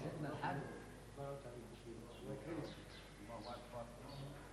سيدنا الحاج. بارك عليك يا شيخ، الله يكرمك. الله أكبر.